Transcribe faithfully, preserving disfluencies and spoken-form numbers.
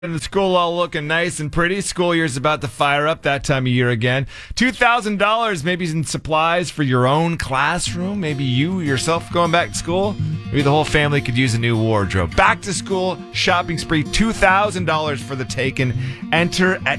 And the school all looking nice and pretty. School year's about to fire up that time of year again. two thousand dollars maybe in supplies for your own classroom. Maybe you yourself going back to school. Maybe the whole family could use a new wardrobe. Back to school shopping spree, two thousand dollars for the taken. Enter at